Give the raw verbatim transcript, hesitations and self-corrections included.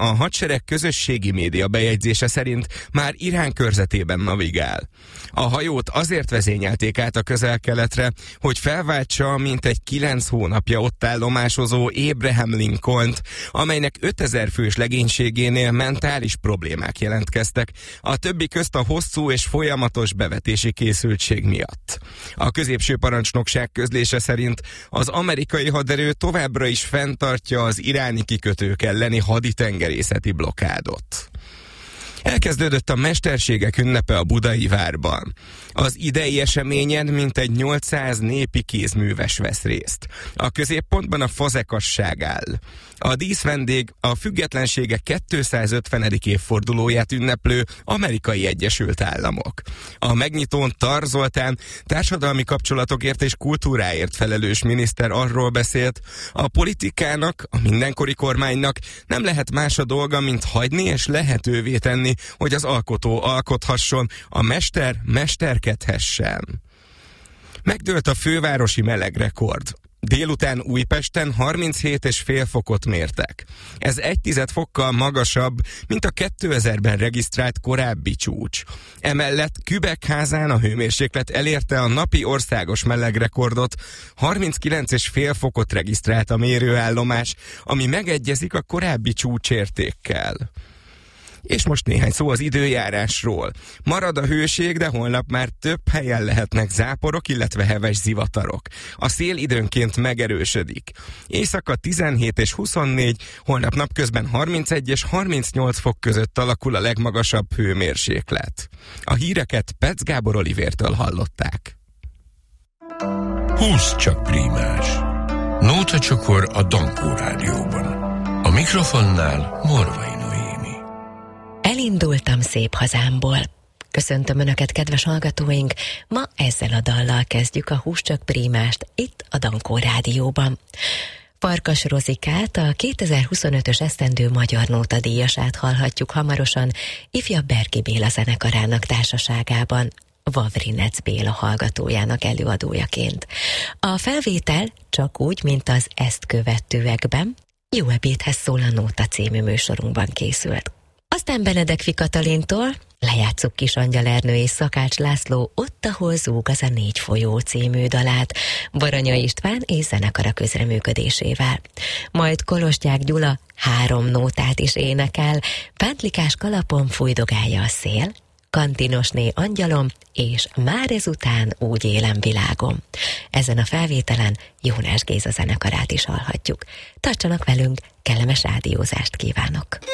a hadsereg közösségi média bejegyzése szerint már Irán körzetében navigál. A hajót azért vezényelték át a Közel-Keletre, hogy felváltsa mintegy kilenc hónapja ott állomásozó Abraham Lincolnt, amelynek ötezer fős legénységénél mentális problémák jelentkeztek, a többi közt a hosszú és folyamatos bevetési készültség miatt. A középső parancsnokság közlése szerint az amerikai haderő továbbra is fenntartja az iráni kikötők elleni haditengerészeti blokádot. Elkezdődött a mesterségek ünnepe a Budai Várban. Az idei eseményen mintegy nyolcszáz népi kézműves vesz részt. A középpontban a fazekasság áll. A díszvendég a függetlensége kétszázötvenedik évfordulóját ünneplő Amerikai Egyesült Államok. A megnyitón Tar Zoltán társadalmi kapcsolatokért és kultúráért felelős miniszter arról beszélt, a politikának, a mindenkori kormánynak nem lehet más a dolga, mint hagyni és lehetővé tenni, hogy az alkotó alkothasson, a mester mesterkedhessen. Megdőlt a fővárosi melegrekord. Délután Újpesten harminchét egész öt fokot mértek. Ez egy tized fokkal magasabb, mint a kétezerben regisztrált korábbi csúcs. Emellett Kübekházán a hőmérséklet elérte a napi országos melegrekordot, harminckilenc egész öt fokot regisztrált a mérőállomás, ami megegyezik a korábbi csúcsértékkel. És most néhány szó az időjárásról. Marad a hőség, de holnap már több helyen lehetnek záporok, illetve heves zivatarok. A szél időnként megerősödik. Éjszaka tizenhét és huszonnégy, holnap napközben harmincegy és harmincnyolc fok között alakul a legmagasabb hőmérséklet. A híreket Pec Gábor Olivértől hallották. Húsz csak prímás. Nóta csokor a Dankó Rádióban. A mikrofonnál Morvai. Elindultam szép hazámból. Köszöntöm Önöket, kedves hallgatóink! Ma ezzel a dallal kezdjük a Húsz csak prímást itt a Dankó Rádióban. Farkas Rozikát, a kétezer-huszonötös esztendő magyar nóta díjasát hallhatjuk hamarosan ifjabb Berki Béla zenekarának társaságában, Vavrinec Béla hallgatójának előadójaként. A felvétel csak úgy, mint az ezt követőekben Jó ebédhez szól a Nóta című műsorunkban készült. Aztán Benedek Katalintól lejátszuk Kis Angyal Ernő és Szakács László Ott, ahol zúg az a négy folyó című dalát, Baranya István és zenekara közreműködésével. Majd Kolosgyák Gyula három nótát is énekel, Pántlikás kalapon fújdogálja a szél, Kantinosné angyalom, és Már ezután úgy élem világom. Ezen a felvételen Jónás Géza zenekarát is hallhatjuk. Tartsanak velünk, kellemes rádiózást kívánok!